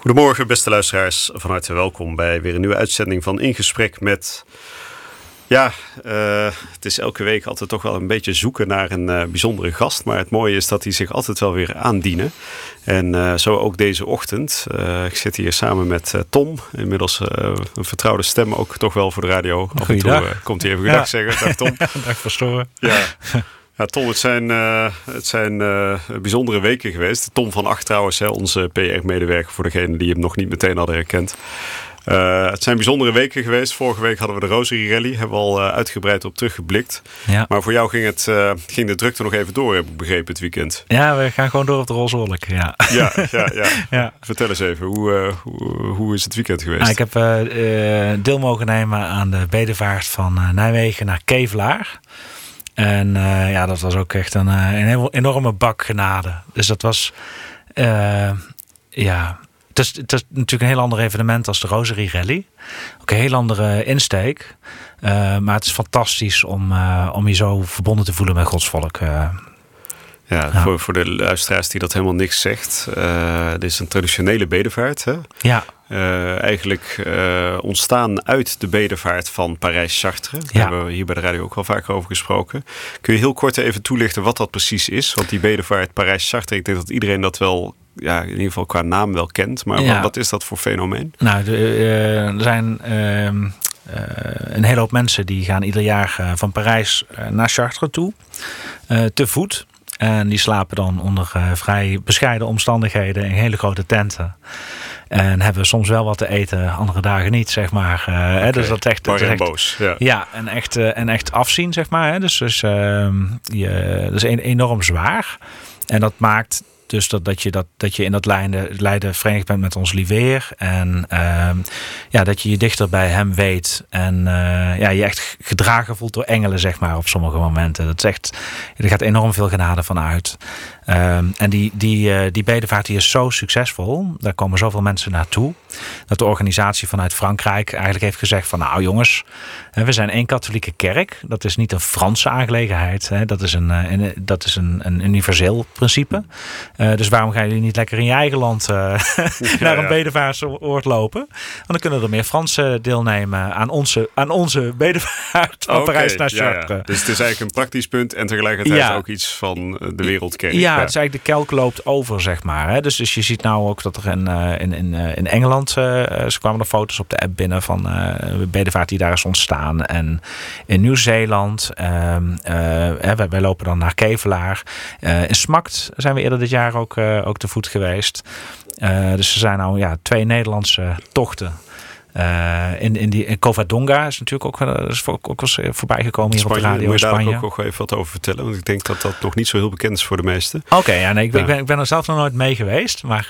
Goedemorgen beste luisteraars, van harte welkom bij weer een nieuwe uitzending van In Gesprek met... het is elke week altijd toch wel een beetje zoeken naar een bijzondere gast. Maar het mooie is dat die zich altijd wel weer aandienen. En zo ook deze ochtend. Ik zit hier samen met Tom. Inmiddels een vertrouwde stem ook toch wel voor de radio. Af en toe komt hij even goeiedag zeggen. Dag Tom. Dag Verstoren. Ja, Tom, het zijn bijzondere weken geweest. Tom van Acht trouwens, onze PR-medewerker voor degenen die hem nog niet meteen hadden herkend. Het zijn bijzondere weken geweest. Vorige week hadden we de Rosary Rally. Hebben we al uitgebreid op teruggeblikt. Ja. Maar voor jou ging de drukte nog even door, heb ik begrepen, het weekend. Ja, we gaan gewoon door op de roze wolk. Ja. Ja. Vertel eens even, hoe is het weekend geweest? Ik heb deel mogen nemen aan de bedevaart van Nijmegen naar Kevelaar. En dat was ook echt een heel enorme bak genade. Dus dat was... Het is natuurlijk een heel ander evenement als de Rosary Rally. Ook een heel andere insteek. Maar het is fantastisch om je zo verbonden te voelen met Gods volk. Voor de luisteraars die dat helemaal niks zegt. Dit is een traditionele bedevaart. Hè? Ja. Eigenlijk ontstaan uit de bedevaart van Parijs-Chartres. Daar hebben we hier bij de radio ook wel vaker over gesproken. Kun je heel kort even toelichten wat dat precies is? Want die bedevaart Parijs-Chartres, ik denk dat iedereen dat wel... in ieder geval qua naam wel kent. Maar wat is dat voor fenomeen? Nou, er zijn een hele hoop mensen die gaan ieder jaar van Parijs naar Chartres toe. Te voet. En die slapen dan onder vrij bescheiden omstandigheden in hele grote tenten. En hebben soms wel wat te eten, andere dagen niet, zeg maar. Dus dat echt, boos. Ja, en echt afzien, zeg maar. Hè. Dus dat is enorm zwaar. En dat maakt dus dat je in dat lijden verenigd bent met ons lieveer. En dat je dichter bij hem weet. En je echt gedragen voelt door engelen, zeg maar, op sommige momenten. Dat is echt, er gaat enorm veel genade van uit. En die bedevaart die is zo succesvol. Daar komen zoveel mensen naartoe. Dat de organisatie vanuit Frankrijk eigenlijk heeft gezegd van... nou jongens, we zijn één katholieke kerk. Dat is niet een Franse aangelegenheid. Dat is een universeel principe. Dus waarom gaan jullie niet lekker in je eigen land naar een bedevaartsoord lopen? Want dan kunnen er meer Fransen deelnemen aan onze bedevaart van Parijs naar Chartres. Ja. Dus het is eigenlijk een praktisch punt en tegelijkertijd ook iets van de wereldkerk. Ja, het is eigenlijk de kelk loopt over, zeg maar. Hè? Dus je ziet nou ook dat er in Engeland, ze kwamen er foto's op de app binnen van de bedevaart die daar is ontstaan. En in Nieuw-Zeeland, wij lopen dan naar Kevelaar. In Smakt zijn we eerder dit jaar ook te voet geweest. Dus er zijn nou 2 Nederlandse tochten. In Covadonga is natuurlijk ook wel voorbij gekomen hier op de radio in Spanje. Moet je daar ook even wat over vertellen? Want ik denk dat dat nog niet zo heel bekend is voor de meesten. Oké, ik ben er zelf nog nooit mee geweest. Maar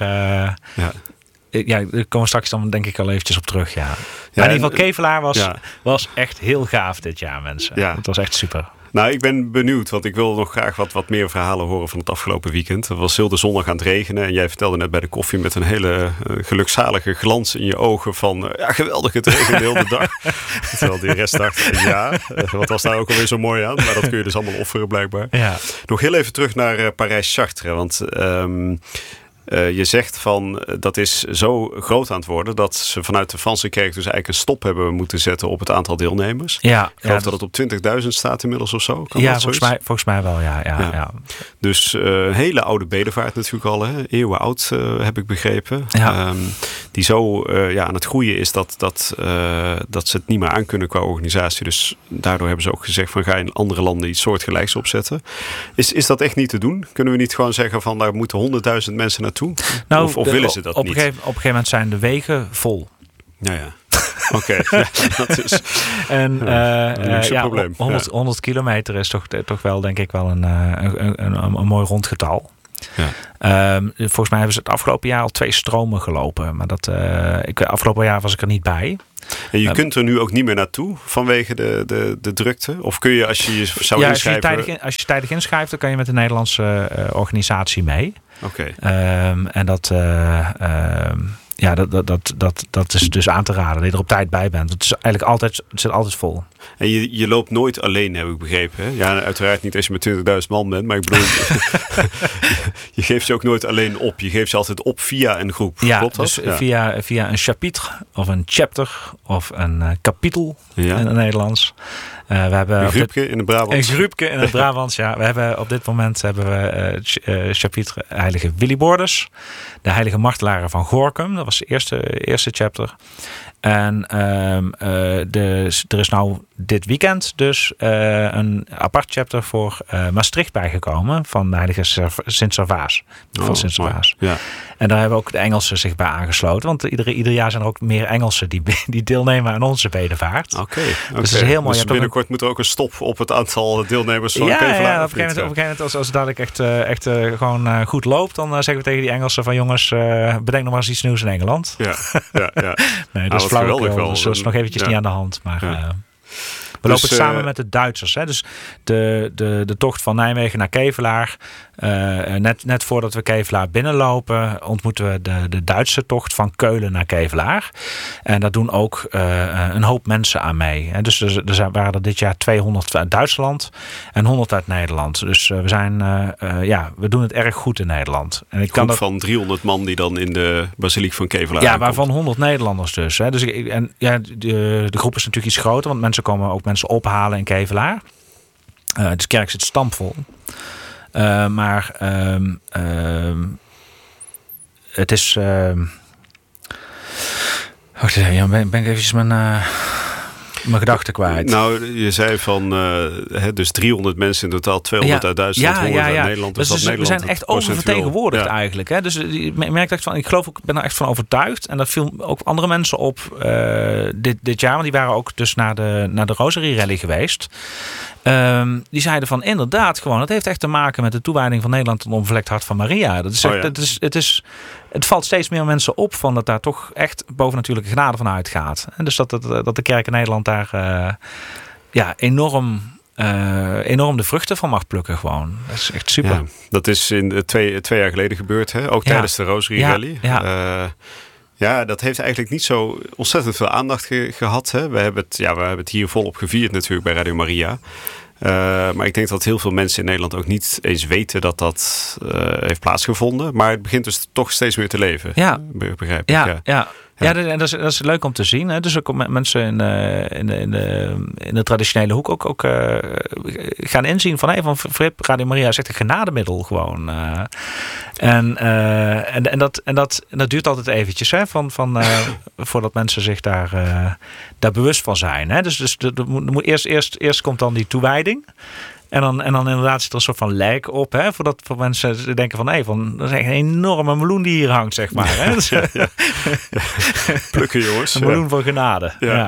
daar komen we straks dan denk ik al eventjes op terug. Ja. Maar in ieder geval, Kevelaar was echt heel gaaf dit jaar, mensen. Ja. Het was echt super. Nou, ik ben benieuwd, want ik wil nog graag wat meer verhalen horen van het afgelopen weekend. Het was heel de zondag aan het regenen en jij vertelde net bij de koffie met een hele gelukzalige glans in je ogen van geweldig, het regende de hele dag. Terwijl die rest dacht, wat was daar ook alweer zo mooi aan? Maar dat kun je dus allemaal offeren blijkbaar. Ja. Nog heel even terug naar Parijs-Chartres, want... je zegt van dat is zo groot aan het worden dat ze vanuit de Franse kerk dus eigenlijk een stop hebben moeten zetten op het aantal deelnemers. Ja, ik geloof dat het op 20.000 staat inmiddels of zo. Volgens mij wel, ja. Dus een hele oude bedevaart natuurlijk al, hè? Eeuwen oud heb ik begrepen. Ja. Die zo aan het groeien is dat ze het niet meer aan kunnen qua organisatie. Dus daardoor hebben ze ook gezegd van ga in andere landen iets soortgelijks opzetten. Is dat echt niet te doen? Kunnen we niet gewoon zeggen van daar moeten 100.000 mensen naartoe? Nou, of willen ze dat niet? Op een gegeven moment zijn de wegen vol. Ja. Oké. Dat is een probleem. 100 kilometer is toch wel denk ik wel een mooi rond getal. Ja. Volgens mij hebben ze het afgelopen jaar al 2 stromen gelopen. Maar afgelopen jaar was ik er niet bij. En je kunt er nu ook niet meer naartoe vanwege de drukte? Of kun je als je zou inschrijven... Als je tijdig inschrijft, dan kan je met de Nederlandse organisatie mee. Oké. En dat... dat is dus aan te raden. Dat je er op tijd bij bent. Het is eigenlijk altijd, het zit altijd vol. En je loopt nooit alleen, heb ik begrepen. Hè? Ja, uiteraard niet als je met 20.000 man bent. Maar ik bedoel, je geeft je ook nooit alleen op. Je geeft je altijd op via een groep. Ja, klopt dat? Dus via een chapitre of een chapter of een kapitel in het Nederlands. We hebben een groepje in het Brabants. Een groepje in het Brabants, ja. We hebben op dit moment chapitre Heilige Willibordes. De Heilige Martelaren van Gorinchem. Dat was de eerste chapter. En er is nou dit weekend dus een apart chapter voor Maastricht bijgekomen van de Heilige Sint-Servaas. Van Sint-Servaas. Ja. En daar hebben ook de Engelsen zich bij aangesloten. Want ieder jaar zijn er ook meer Engelsen die deelnemen aan onze bedevaart. Oké. Dus het is heel mooi. Dus binnenkort moet er ook een stop op het aantal deelnemers van Kevelaar. Ja, op een gegeven moment als het dadelijk echt gewoon goed loopt, dan zeggen we tegen die Engelsen van jongens, bedenk nog maar eens iets nieuws in Engeland. Ja. Nee, dat is flauwekul. Dus dat is nog eventjes niet aan de hand. Maar we lopen het samen met de Duitsers. Hè? Dus de tocht van Nijmegen naar Kevelaar. Net voordat we Kevelaar binnenlopen, ontmoeten we de Duitse tocht van Keulen naar Kevelaar. En daar doen ook een hoop mensen aan mee. Hè? Dus er waren er dit jaar 200 uit Duitsland en 100 uit Nederland. Dus we doen het erg goed in Nederland. En ik kan van 300 man die dan in de basiliek van Kevelaar aankomt. Waarvan 100 Nederlanders dus. Hè? Dus de groep is natuurlijk iets groter, want mensen komen ook mensen ophalen in Kevelaar. De kerk zit stampvol. Maar het is... wacht even, ben ik eventjes mijn gedachten kwijt. Nou, je zei van dus 300 mensen in totaal, 200 uit Duitsland, 100 uit Nederland. Dus we zijn echt oververtegenwoordigd eigenlijk. Hè? Dus je merkt echt van, ik geloof, ik ben er echt van overtuigd. En dat viel ook andere mensen op dit jaar. Want die waren ook dus naar de Rosary Rally geweest. Die zeiden van inderdaad gewoon, het heeft echt te maken met de toewijding van Nederland tot onbevlekt hart van Maria. Het valt steeds meer mensen op van dat daar toch echt bovennatuurlijke genade van uitgaat. En dus dat de kerk in Nederland daar enorm de vruchten van mag plukken gewoon. Dat is echt super. Ja, dat is in twee jaar geleden gebeurd, hè? Ook tijdens de Rosary Rally. Ja, dat heeft eigenlijk niet zo ontzettend veel aandacht gehad. Hè? We hebben het hier volop gevierd natuurlijk bij Radio Maria. Maar ik denk dat heel veel mensen in Nederland ook niet eens weten dat heeft plaatsgevonden. Maar het begint dus toch steeds meer te leven. Ja. Begrijp ik. Ja, en dat is leuk om te zien. Hè? Dus ook mensen in de traditionele hoek ook gaan inzien van Frip, Radio Maria is echt een genademiddel gewoon. En dat duurt altijd eventjes, hè? Voordat mensen zich daar bewust van zijn. Hè? Dus eerst komt dan die toewijding. En dan inderdaad zit er een soort van lijk op. Hè, voor mensen denken van dat is echt een enorme meloen die hier hangt, zeg maar. Hè? Plukken jongens. Een meloen van genade.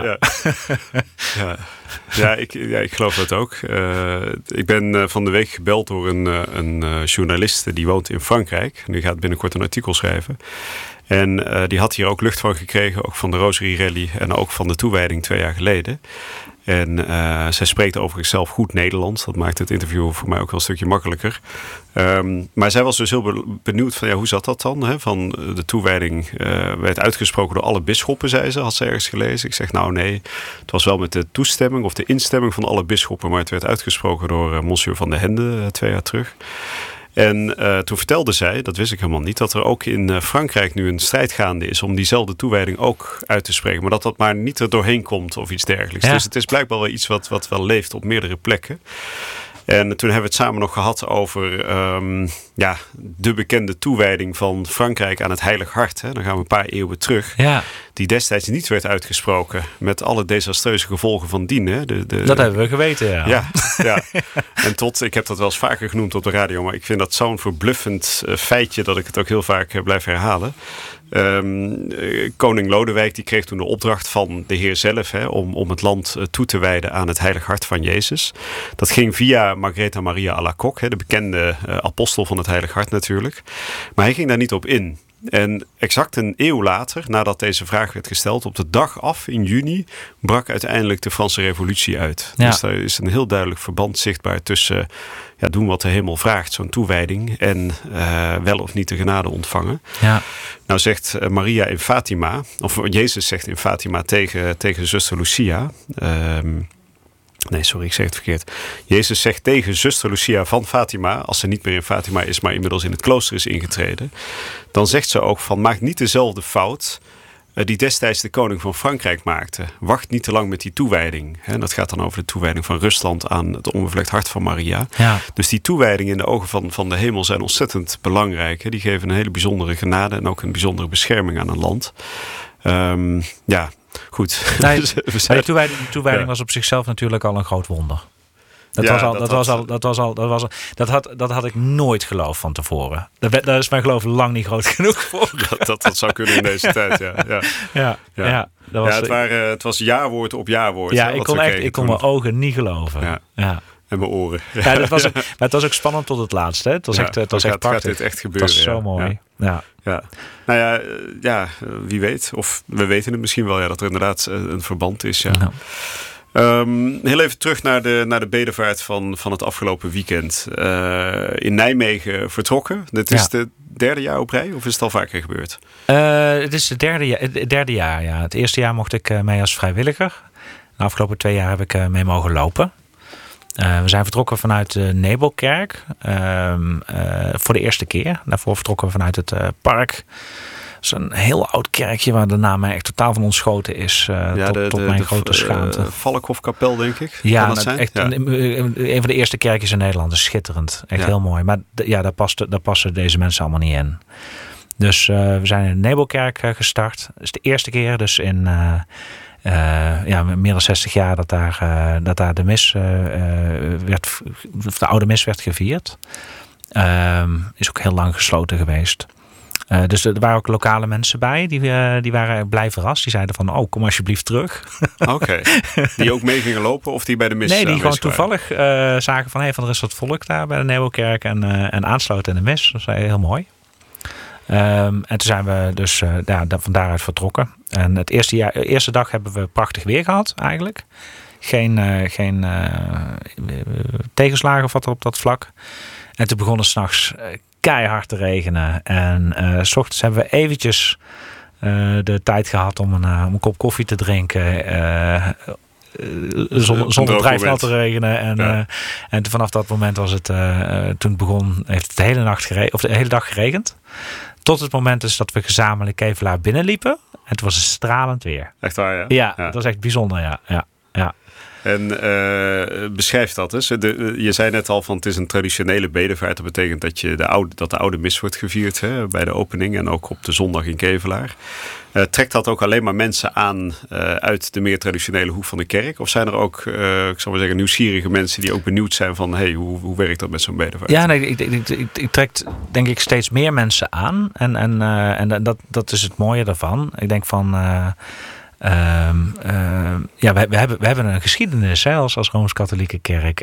Ik geloof dat ook. Ik ben van de week gebeld door een journaliste die woont in Frankrijk. En die gaat binnenkort een artikel schrijven. En die had hier ook lucht van gekregen. Ook van de Rosary Rally en ook van de toewijding 2 jaar geleden. En zij spreekt overigens zelf goed Nederlands. Dat maakt het interview voor mij ook wel een stukje makkelijker. Maar zij was dus heel benieuwd van hoe zat dat dan? Hè? Van de toewijding werd uitgesproken door alle bisschoppen, zei ze. Had ze ergens gelezen. Ik zeg nou nee, het was wel met de toestemming of de instemming van alle bisschoppen. Maar het werd uitgesproken door Monsieur van de Hende 2 jaar terug. En toen vertelde zij, dat wist ik helemaal niet, dat er ook in Frankrijk nu een strijd gaande is om diezelfde toewijding ook uit te spreken. Maar dat maar niet er doorheen komt of iets dergelijks. Ja. Dus het is blijkbaar wel iets wat wel leeft op meerdere plekken. En toen hebben we het samen nog gehad over de bekende toewijding van Frankrijk aan het Heilig Hart. Hè. Dan gaan we een paar eeuwen terug. Ja. Die destijds niet werd uitgesproken. Met alle desastreuze gevolgen van dien. Hè. Dat hebben we geweten, ja. En ik heb dat wel eens vaker genoemd op de radio. Maar ik vind dat zo'n verbluffend feitje dat ik het ook heel vaak blijf herhalen. Koning Lodewijk die kreeg toen de opdracht van de Heer zelf om het land toe te wijden aan het Heilig Hart van Jezus. Dat ging via Margaretha Maria Alacoque, de bekende apostel van het Heilig Hart natuurlijk. Maar hij ging daar niet op in. En exact een eeuw later, nadat deze vraag werd gesteld, op de dag af in juni, brak uiteindelijk de Franse Revolutie uit. Ja. Dus daar is een heel duidelijk verband zichtbaar tussen doen wat de hemel vraagt, zo'n toewijding, en wel of niet de genade ontvangen. Ja. Nou zegt Maria in Fatima, of Jezus zegt in Fatima tegen zuster Lucia. Nee, sorry, ik zeg het verkeerd. Jezus zegt tegen zuster Lucia van Fatima, als ze niet meer in Fatima is, maar inmiddels in het klooster is ingetreden, dan zegt ze ook van: maak niet dezelfde fout die destijds de koning van Frankrijk maakte. Wacht niet te lang met die toewijding. En dat gaat dan over de toewijding van Rusland aan het onbevlekt hart van Maria. Ja. Dus die toewijdingen in de ogen van de hemel zijn ontzettend belangrijk. Die geven een hele bijzondere genade en ook een bijzondere bescherming aan een land. Goed. Nee, de toewijding was op zichzelf natuurlijk al een groot wonder. Dat had ik nooit geloofd van tevoren. Daar is mijn geloof lang niet groot genoeg voor. Dat zou kunnen in deze tijd, het was jaarwoord op jaarwoord. Ja, ik kon mijn ogen niet geloven. Ja. En mijn oren. Ja, maar het was ook spannend tot het laatste. Hè? Het was echt prachtig. Gaat dit echt gebeuren? Het was zo mooi. Ja. Nou wie weet. Of we weten het misschien wel, dat er inderdaad een verband is. Ja. Nou. Heel even terug naar de bedevaart van het afgelopen weekend. In Nijmegen vertrokken. Dit is de derde jaar op rij, of is het al vaker gebeurd? Het is het derde jaar, ja. Het eerste jaar mocht ik mee als vrijwilliger. De afgelopen 2 jaar heb ik mee mogen lopen. We zijn vertrokken vanuit de Nebelkerk voor de eerste keer. Daarvoor vertrokken we vanuit het park. Dat is een heel oud kerkje waar de naam mij echt totaal van ontschoten is. Tot mijn grote schaamte. Valkhofkapel, denk ik. Ja, echt een van de eerste kerkjes in Nederland. Is schitterend. Echt heel mooi. Maar daar passen deze mensen allemaal niet in. Dus we zijn in de Nebelkerk gestart. Dat is de eerste keer dus in meer dan 60 jaar dat daar de mis de oude mis werd gevierd. Is ook heel lang gesloten geweest. Dus er waren ook lokale mensen bij. Die waren blij verrast. Die zeiden van, kom alsjeblieft terug. Oké. Die ook mee gingen lopen of die bij de mis? Nee, die gewoon toevallig zagen van, er is wat volk daar bij de Nebelkerk. En aansloten in de mis. Dat was heel mooi. En toen zijn we dus van daaruit vertrokken. En het eerste dag hebben we prachtig weer gehad eigenlijk. Geen tegenslagen of wat op dat vlak. En toen begon het 's nachts keihard te regenen. En 's ochtends hebben we eventjes de tijd gehad om een kop koffie te drinken. Zonder drijfnat te regenen. En vanaf dat moment was het, toen het begon, heeft het de hele dag geregend. Tot het moment is dat we gezamenlijk Kevelaar binnenliepen. En het was een stralend weer. Echt waar, ja? Ja, dat was echt bijzonder, ja. En beschrijf dat eens. Je zei net al van het is een traditionele bedevaart. Dat betekent dat de oude mis wordt gevierd bij de opening. En ook op de zondag in Kevelaar. Trekt dat ook alleen maar mensen aan uit de meer traditionele hoek van de kerk? Of zijn er ook, ik zal maar zeggen, nieuwsgierige mensen die ook benieuwd zijn van hoe werkt dat met zo'n bedevaart? Ja, nee, ik trek denk ik steeds meer mensen aan. En dat is het mooie daarvan. Ik denk van... we hebben een geschiedenis als Rooms-Katholieke kerk.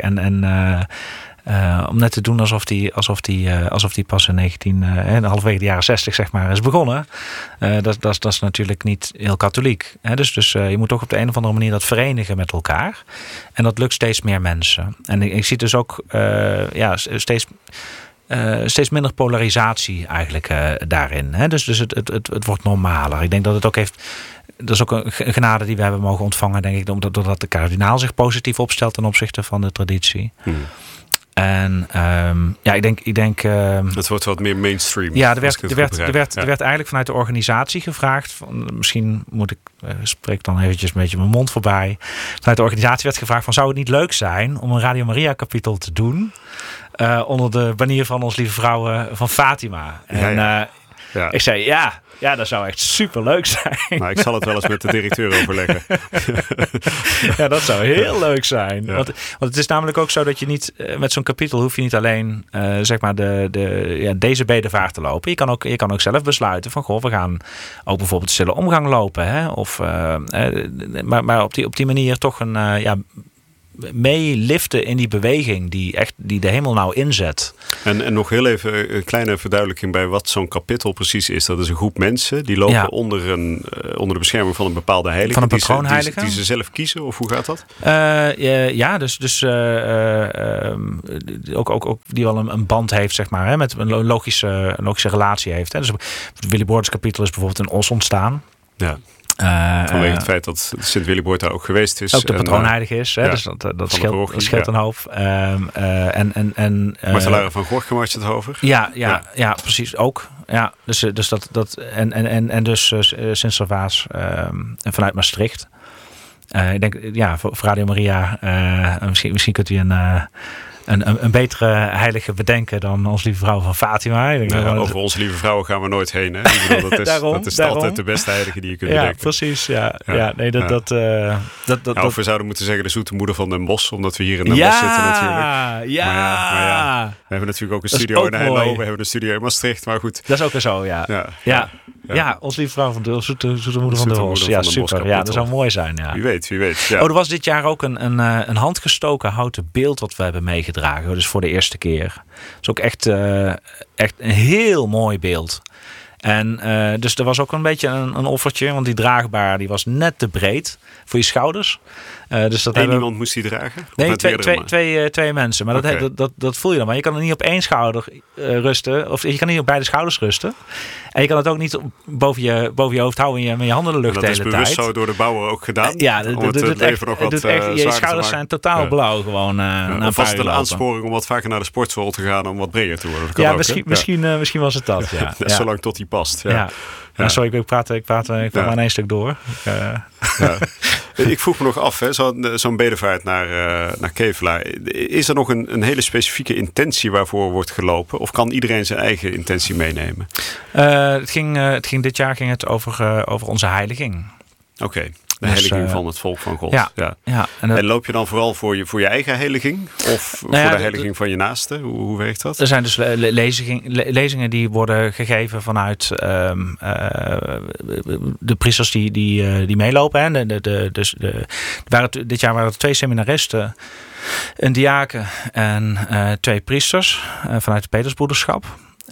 Om net te doen alsof die pas in halverwege de jaren 60 zeg maar is begonnen. Dat is natuurlijk niet heel katholiek. Dus je moet toch op de een of andere manier dat verenigen met elkaar. En dat lukt steeds meer mensen. En ik zie dus ook steeds minder polarisatie eigenlijk daarin. Dus het wordt normaler. Ik denk dat het ook heeft... Dat is ook een genade die we hebben mogen ontvangen, denk ik, doordat de kardinaal zich positief opstelt ten opzichte van de traditie. En ik denk... het wordt wat meer mainstream. Ja, er werd eigenlijk vanuit de organisatie gevraagd. Misschien spreek dan eventjes een beetje mijn mond voorbij. Vanuit de organisatie werd gevraagd van, zou het niet leuk zijn om een Radio Maria kapitel te doen onder de banier van ons lieve vrouwen van Fatima? En ik zei ja, dat zou echt super leuk zijn. Nou, ik zal het wel eens met de directeur overleggen. Ja, dat zou heel leuk zijn. Ja. Want het is namelijk ook zo dat je niet... met zo'n kapitel hoef je niet alleen zeg maar deze bedevaart te lopen. Je kan ook zelf besluiten van... we gaan ook bijvoorbeeld de stille omgang lopen. Hè? Of, maar op die manier toch een meeliften in die beweging die de hemel nou inzet. En nog heel even een kleine verduidelijking bij wat zo'n kapittel precies is. Dat is een groep mensen die lopen onder de bescherming van een bepaalde heilige. Van een patroonheilige. Die ze zelf kiezen, of hoe gaat dat? Dus ook die wel een band heeft, zeg maar, hè, met een logische relatie heeft. Hè. Dus Willy Boorts kapittel is bijvoorbeeld in Os ontstaan. Ja. Vanwege het feit dat Sint Willibrord daar ook geweest is. Ook de patroonheilige is. Hè, dus dat scheelt een hoop. Martelaar van Gorcum had je het over? Ja, precies. Ook. Ja, dus dat dus Sint-Servaas vanuit Maastricht. Ik denk, voor Radio Maria, misschien kunt u een betere heilige bedenken dan onze lieve vrouw van Fatima. Over onze lieve vrouwen gaan we nooit heen. Hè? Ik bedoel, dat is altijd de beste heilige die je kunt bedenken. Precies. Of we zouden moeten zeggen de zoete moeder van Den Bosch, omdat we hier in Den Bosch zitten natuurlijk. Maar we hebben natuurlijk ook een studio in Heilo, we hebben een studio in Maastricht, maar goed. Dat is ook weer zo, ja, onze lieve vrouw van de zoete moeder van Den Bosch. Ja, super. Ja, dat zou mooi zijn. Ja. Wie weet. Ja. Er was dit jaar ook een handgestoken houten beeld wat we hebben meegedragen. Dus voor de eerste keer. Dat is ook echt een heel mooi beeld. En dus er was ook een beetje een offertje. Want die draagbaar die was net te breed voor je schouders. Dus dat iemand moest die dragen? Nee, twee mensen. Maar dat voel je dan. Maar je kan er niet op één schouder rusten. Of je kan niet op beide schouders rusten. En je kan het ook niet boven je hoofd houden en met je handen de lucht de hele tijd. Dat is bewust zo door de bouwer ook gedaan? Je schouders zijn totaal blauw gewoon. Vast een aansporing om wat vaker naar de sportschool te gaan om wat breder te worden. Dat kan misschien was het dat. Zolang tot die past. Sorry, ik praat maar één stuk door. Ik vroeg me nog af, zo'n bedevaart naar Kevelaar. Is er nog een hele specifieke intentie waarvoor wordt gelopen? Of kan iedereen zijn eigen intentie meenemen? Dit jaar ging het over onze heiliging. Oké. De heiliging van het volk van God. En loop je dan vooral voor je eigen heiliging? Of voor de heiliging van je naaste? Hoe werkt dat? Er zijn dus lezingen die worden gegeven vanuit de priesters die meelopen. Hè. Dit jaar waren er 2 seminaristen, een diaken en 2 priesters vanuit het Petersbroederschap.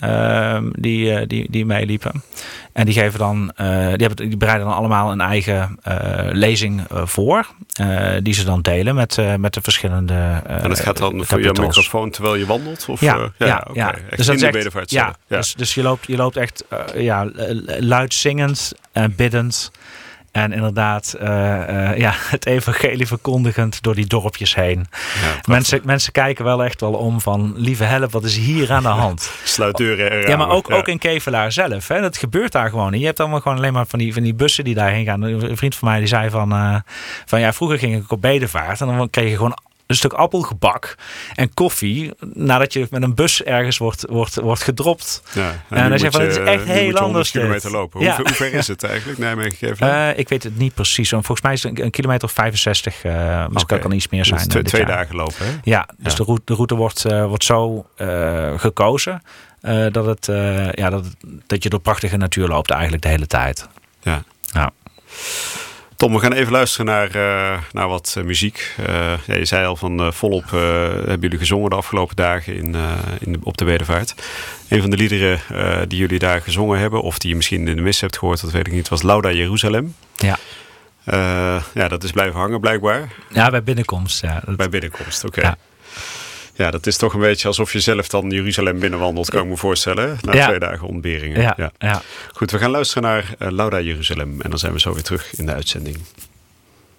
Die meeliepen. En die geven dan, die bereiden dan allemaal een eigen lezing voor. Die ze dan delen met de verschillende en dat gaat dan voor je microfoon terwijl je wandelt? Of, ja. Dus dat is echt, dus je loopt echt luid zingend en biddend. En inderdaad, het evangelie verkondigend door die dorpjes heen. Mensen kijken wel echt wel om van, lieve help, wat is hier aan de hand? Sluit deuren en ramen. Ja, maar ook in Kevelaar zelf. Hè, dat gebeurt daar gewoon. En je hebt allemaal gewoon alleen maar van die bussen die daarheen gaan. Een vriend van mij die zei van vroeger ging ik op bedevaart. En dan kreeg je gewoon een stuk appelgebak en koffie nadat je met een bus ergens wordt gedropt. En hij zei van, het is echt heel anders. Kilometer lopen. Hoe ver is het eigenlijk, Nijmegen? Ik weet het niet precies. Volgens mij is het een kilometer of 65. Misschien kan iets meer zijn. Dus 2 dagen lopen, hè? Ja, dus de route wordt zo gekozen dat je door prachtige natuur loopt eigenlijk de hele tijd. Ja. Tom, we gaan even luisteren naar wat muziek. Je zei al van volop hebben jullie gezongen de afgelopen dagen op de bedevaart. Een van de liederen die jullie daar gezongen hebben, of die je misschien in de mis hebt gehoord, dat weet ik niet, was Lauda Jeruzalem. Ja. Dat is blijven hangen blijkbaar. Ja, bij binnenkomst. Ja. Bij binnenkomst, oké. Ja, dat is toch een beetje alsof je zelf dan Jeruzalem binnenwandelt, kan ik me voorstellen. Na 2 dagen ontberingen. Ja. Goed, we gaan luisteren naar Lauda Jeruzalem. En dan zijn we zo weer terug in de uitzending.